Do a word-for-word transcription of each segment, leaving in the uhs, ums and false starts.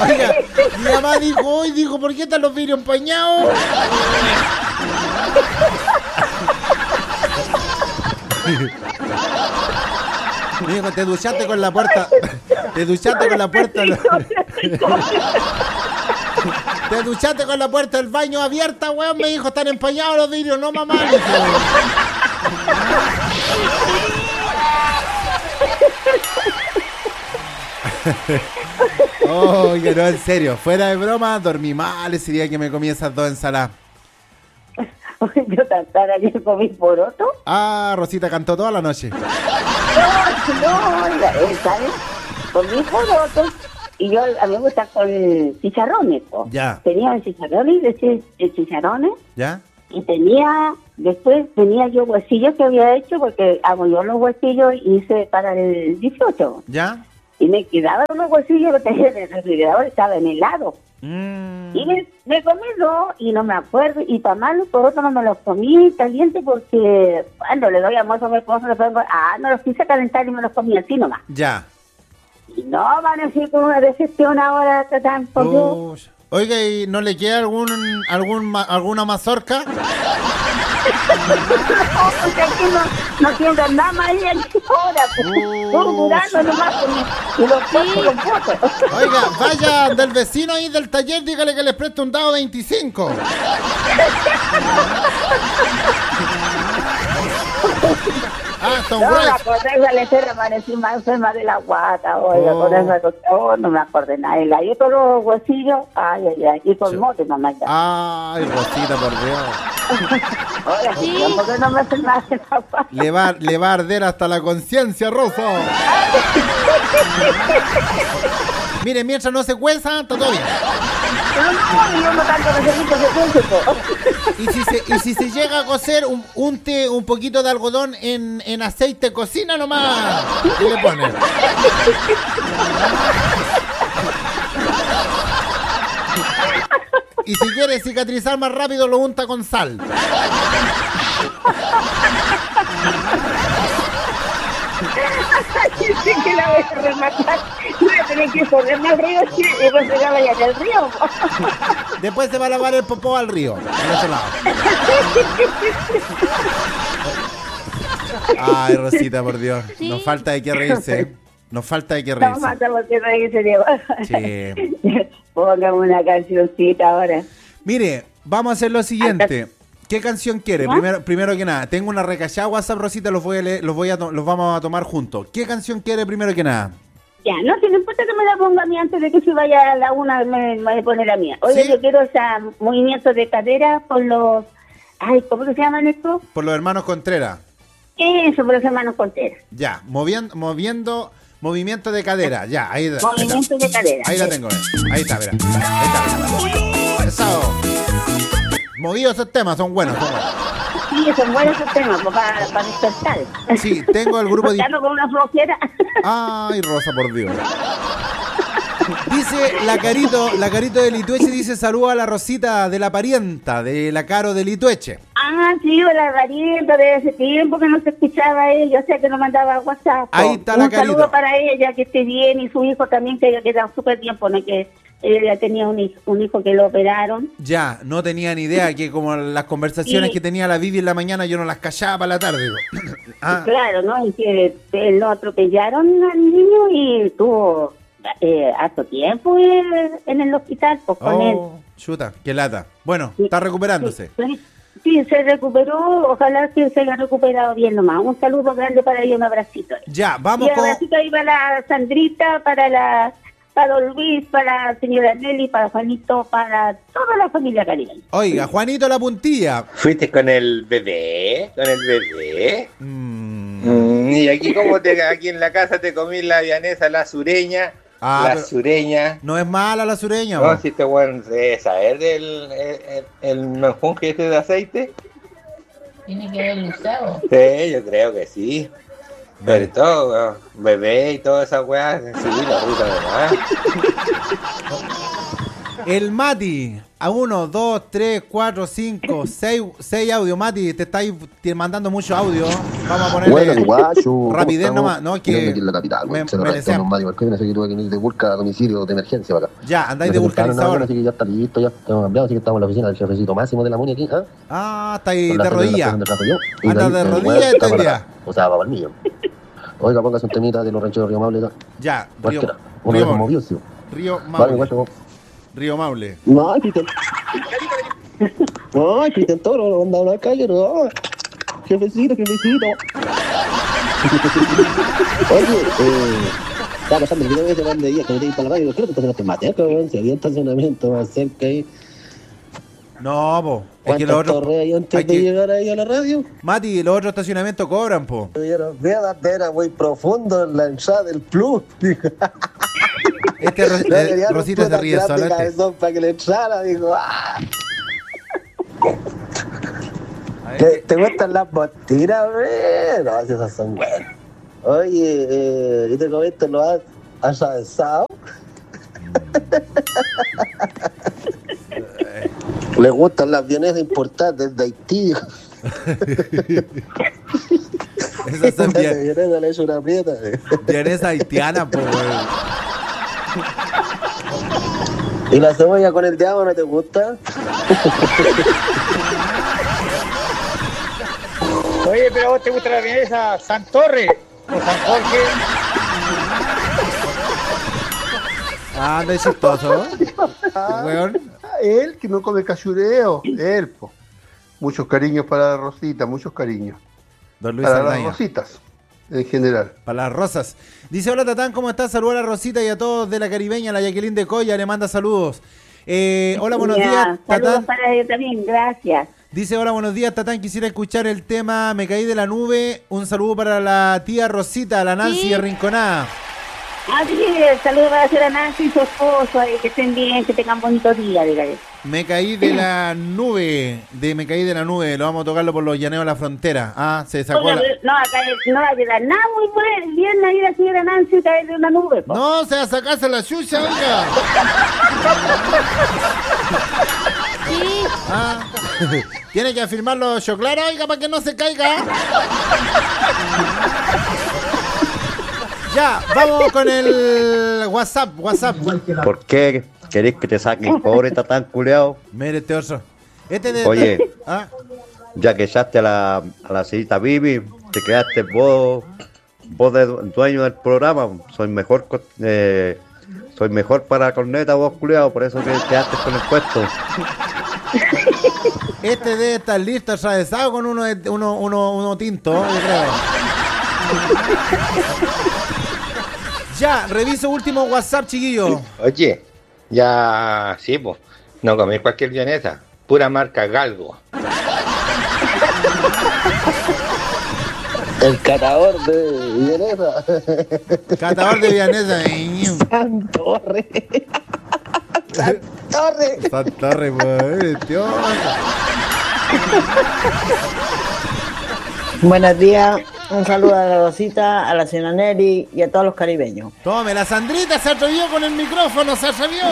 Oiga, mi mamá dijo hoy, dijo, ¿por qué están los vidrios empañados? Me dijo, te duchaste con la puerta. Te duchaste con la puerta. Te duchaste con la puerta del baño abierta, weón. Me dijo, están empañados los vidrios, no mamá. Oye, no, en serio, fuera de broma, dormí mal ese día que me comí esas dos ensaladas. Yo cantar ayer comí poroto. Ah, Rosita cantó toda la noche. No, no, ¿sabes? Comí poroto y yo a mí me gusta con chicharrones. ¿No? Ya. Tenía chicharrones, de chicharrones. Ya. Y tenía, después tenía yo huesillos que había hecho, porque hago yo los huesillos y hice para el dieciocho. Ya. Y me quedaban unos huesillos que tenía en el refrigerador, estaba en helado. Mm. Y me, me comí dos y no me acuerdo, y para mal por otro no me los comí caliente porque cuando le doy almuerzo a mi esposo, le pongo, ah, no los quise calentar y me los comí así nomás. Ya. Y no van a decir con una decepción ahora, tan por Dios. Oiga, ¿y no le queda algún, algún ma, alguna mazorca? No, porque aquí no, no tiene nada más ahí ahora, durando nomás y los pongo con fotos. Oiga, vaya del vecino ahí del taller, dígale que les preste un dado veinticinco. Ah, son no, gruesos. la cosa esa le se amanecí más enferma de la guata, oiga, oh. Con esa cosa, oh, no me acordé nada. Y ahí todos los huesillos, ay, ay, ay, y con mote mamá ya. Ay, Rosita, por Dios. Oiga, ¿sí? ¿Por qué no me hacen nada de papá? Le va, le va a arder hasta la conciencia, Rosa. Mire, mientras no se cueza, está todo bien. No, no, yo no tanto necesito que cuece. Y si se, y si se llega a cocer un, un té, un poquito de algodón en, en aceite de cocina nomás, ¿qué le pone? Y si quiere cicatrizar más rápido, lo unta con sal. Sí, que la voy a rematar. Voy a tener que correrme al río y después se va allá en el río. Después se va a lavar el popó al río, al otro lado. Ay, Rosita, por Dios. ¿Sí? Nos falta de qué reírse, ¿eh? Nos falta de qué reírse. Nos falta de qué reírse, Diego. Sí. Póngame una cancioncita ahora. Mire, vamos a hacer lo siguiente. ¿Qué canción quiere? ¿No? Primero, primero que nada, tengo una recachada WhatsApp, Rosita, los voy a leer, los voy a los vamos a tomar juntos. ¿Qué canción quiere primero que nada? Ya, no, si no importa que me la ponga a mí antes de que se vaya a la una, me, me voy a poner la mía. Oye, ¿sí? Yo quiero ese movimiento de cadera por los... Ay, ¿cómo se llaman estos? Por los hermanos Contreras. Eso, por los hermanos Contreras. Ya, moviendo, moviendo, movimiento de cadera, ya, ahí está. Movimiento de cadera. Ahí la tengo, ahí está, mira. Ahí está. Eso. Movidos esos temas, son buenos, son buenos. Sí, son buenos esos temas, para, para despertar. Sí, tengo el grupo de... con una flojera. Ay, Rosa, por Dios. Dice la Carito, la Carito de Litueche, dice saluda a la Rosita de la parienta, de la Caro de Litueche. Ah, sí, la parienta de ese tiempo que no se escuchaba ella, o sea que no mandaba WhatsApp. Ahí está la Carito. Un saludo para ella, que esté bien, y su hijo también, que queda súper bien, pone que ella tenía un hijo, un hijo que lo operaron. Ya, no tenía ni idea que como las conversaciones sí. que tenía la Vivi en la mañana yo no las callaba para la tarde. Ah. Claro, ¿no? Y que eh, lo atropellaron al niño y tuvo eh, harto tiempo en, en el hospital pues, con oh, él. Chuta, qué lata. Bueno, sí, está recuperándose. Sí, sí, se recuperó, ojalá que se haya recuperado bien nomás. Un saludo grande para ella, un abracito. Ya, vamos y un con... abracito ahí para la Sandrita, para la... para don Luis, para la señora Nelly, para Juanito, para toda la familia caribeña. Oiga, Juanito la puntilla. ¿Fuiste con el bebé? ¿Con el bebé? Mm. Mm, y aquí como te, aquí en la casa te comí la vianesa, la sureña. Ah, la sureña. No es mala la sureña. No, si te bueno de saber del el, el, el menjunje este de aceite. Tiene que haberlo usado. Sí, yo creo que sí. Pero todo, bebé y toda esa weá, sí, la puta verdad. El Mati, a uno, dos, tres, cuatro, cinco, seis, seis audios. Mati, te estáis mandando mucho audio. Vamos a ponerle bueno, guacho, rapidez nomás. No, que en la capital, me, se me me desea... Mario, porque no sé que tuve que venir de Vulca a domicilio de emergencia para acá. Ya, andáis no de vulcanizador. Así que ya está listo, ya estamos cambiados, así que estamos en la oficina del jefecito máximo de la MUNI aquí. ¿eh? Ah, está ahí de rodilla. Anda de de rodilla este día. O sea, va para el mío. Oiga, póngase un temita de los rancheros de Río Maule. Ya, Río, Río, Río Maule. Río Maule. Vale, Río Maule. No, Cristian. No, Cristian Toro, lo mandaba a la calle, no. Jefecito, jefecito. Oye, eh, estaba pasando el video de ese par de días que me tengo para la radio. Creo que estacionaste más cerca, weón. Si había estacionamiento más cerca ahí. No, po. Es que los otros. Hay antes de que... llegar ahí a la radio? Mati, los otros estacionamientos cobran, po. Fíjate, era muy profundo en la entrada del plus. Este ro eh, Rosita se ríe solamente. Para que le entrara, digo, ¡ah! ¿Te, ¿Te gustan las botinas, güey? No, esas son buenas. Oye, eh, ¿y te comiste lo has asado? Le gustan las vienesas importadas de Haití. Esas son bien. Vienesa le echo una prieta. Vienesa haitiana, po, güey. ¿Y la cebolla con el diablo no te gusta? Oye, pero a vos te gusta la vienesa San Torre o San Jorge. Ah, anda chistoso. Ah, él que no come cachureo, él, po. Muchos cariños para la Rosita, muchos cariños. Don Luis para Saldaña. Las Rositas, en general. Para las rosas. Dice, hola Tatán, ¿cómo estás? Saludos a la Rosita y a todos de la Caribeña. La Jacqueline de Coya le manda saludos. Eh, hola, buenos ya, días, Tatán. Saludos para ellos también, gracias. Dice, hola, buenos días, Tatán. Quisiera escuchar el tema Me caí de la nube. Un saludo para la tía Rosita, la Nancy ¿Sí? de Rinconada. Así que saludos para hacer a Nancy y su esposo, eh, que estén bien, que tengan bonitos días, dígale. Me caí de la nube, de Me caí de la nube, lo vamos a tocarlo por los llaneos de la frontera. Ah, se sacó Oiga, la... no, acá no va a quedar nada muy bueno, bien ahí la señora Nancy caer de una nube, po. No, se va a sacarse la chucha, oiga. Sí. Ah, tiene que afirmarlo Choclara, oiga, para que no se caiga. Ya, vamos con el WhatsApp, WhatsApp. ¿Por qué querés que te saquen pobre Tatán culeado? Mire, este otro. Este de... Oye, ¿Ah? ya que echaste a la, a la señorita Bibi, te quedaste vos, vos de dueño del programa. Soy mejor, eh, soy mejor para corneta vos culeado, por eso que quedaste con el puesto. Este debe estar listo, atravesado con uno, de, uno, uno, uno tinto, yo creo. Ya, reviso último WhatsApp, chiquillo. Oye, ya, sí, pues, no comí cualquier vienesa, pura marca Galgo. El catador de vienesa. Catador de vienesa. San Torre. San Torre. San Torre, pues, tío. Buenos días, un saludo a la Rosita, a la señora Nelly y a todos los caribeños. Tome, la Sandrita se atrevió con el micrófono, se atrevió.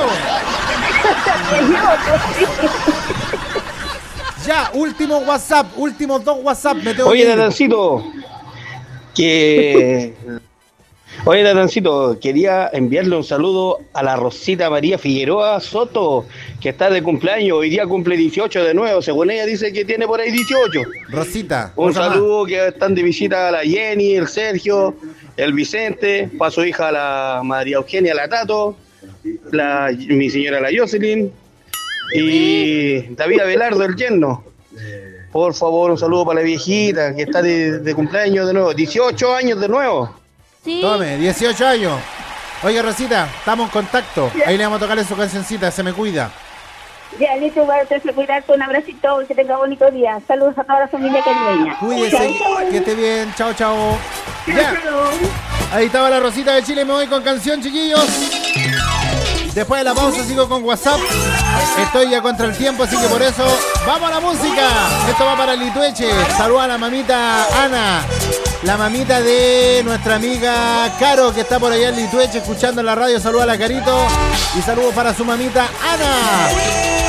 Ya, último WhatsApp, últimos dos WhatsApp. Me tengo Oye, que ir. Tatancito, que... Oye, Tatancito, quería enviarle un saludo a la Rosita María Figueroa Soto, que está de cumpleaños. Hoy día cumple dieciocho de nuevo, según ella dice que tiene por ahí dieciocho. Rosita. Un saludo, que están de visita a la Jenny, el Sergio, el Vicente, para su hija la María Eugenia, la Tato, la, mi señora la Jocelyn y David Abelardo, el yerno. Por favor, un saludo para la viejita que está de, de cumpleaños de nuevo, dieciocho años de nuevo. Sí. Tome, dieciocho años. Oiga, Rosita, estamos en contacto. Ahí le vamos a tocarle su cancioncita, Se me cuida. Ya, listo, igual usted se cuidarte, un abracito y que tenga bonito día. Saludos a toda la familia caribeña. Cuídese, que esté bien. Chao, chao. Ya. Ahí estaba la Rosita de Chile. Me voy con canción, chiquillos. Después de la pausa sigo con WhatsApp. Estoy ya contra el tiempo, así que por eso vamos a la música. Esto va para el Litueche. Saluda a la mamita Ana. La mamita de nuestra amiga Caro, que está por allá en Litueche escuchando en la radio. Saluda a la Carito. Y saludos para su mamita Ana.